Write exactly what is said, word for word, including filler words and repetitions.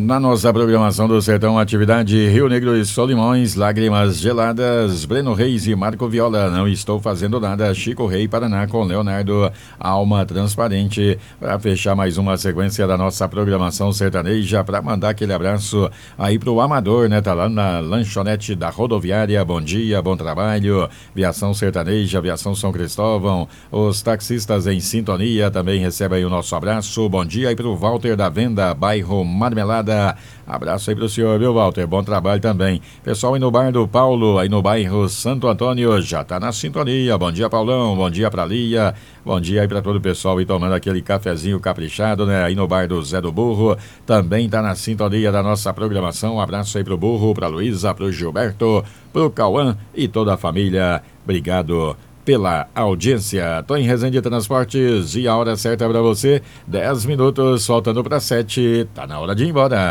Na nossa programação do Sertão, atividade Rio Negro e Solimões, Lágrimas Geladas, Breno Reis e Marco Viola, Não Estou Fazendo Nada, Chico Rei, Paraná com Leonardo, Alma Transparente, para fechar mais uma sequência da nossa programação sertaneja, para mandar aquele abraço aí pro Amador, né, tá lá na lanchonete da rodoviária, bom dia, bom trabalho, Viação Sertaneja, Viação São Cristóvão, os taxistas em sintonia também recebem aí o nosso abraço, bom dia aí pro Walter da Venda, bairro Marmelada. Abraço aí pro senhor, viu, Walter? Bom trabalho também. Pessoal aí no bar do Paulo, aí no bairro Santo Antônio, já tá na sintonia. Bom dia, Paulão. Bom dia pra Lia. Bom dia aí pra todo o pessoal aí tomando aquele cafezinho caprichado, né? Aí no bar do Zé do Burro, também tá na sintonia da nossa programação. Um abraço aí pro Burro, pra Luísa, pro Gilberto, pro Cauã e toda a família. Obrigado pela audiência. Tô em Resende Transportes e a hora certa para você, dez minutos, faltando para sete, tá na hora de ir embora.